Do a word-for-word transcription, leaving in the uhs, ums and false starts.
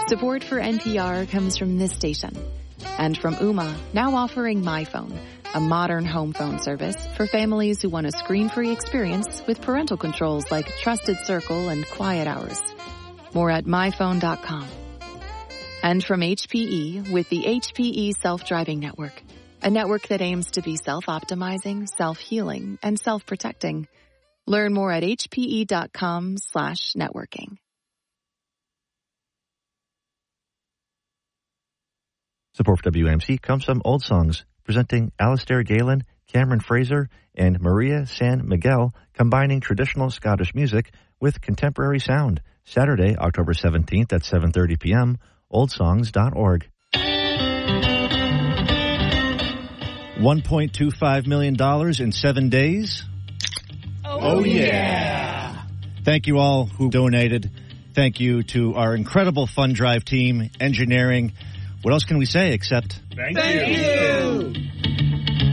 Support for N P R comes from this station and from Ooma, now offering MyPhone, a modern home phone service for families who want a screen-free experience with parental controls like Trusted Circle and Quiet Hours. More at my phone dot com. And from H P E with the H P E Self-Driving Network, a network that aims to be self-optimizing, self-healing, and self-protecting. Learn more at H P E dot com slash networking. Support for W A M C comes from Old Songs, presenting Alistair Galen, Cameron Fraser, and Maria San Miguel, combining traditional Scottish music with contemporary sound. Saturday, October seventeenth at seven thirty p.m., old songs dot org. one point two five million dollars in seven days. Oh, oh yeah. Thank you all who donated. Thank you to our incredible fund drive team, engineering. What else can we say except Thank, Thank you. you.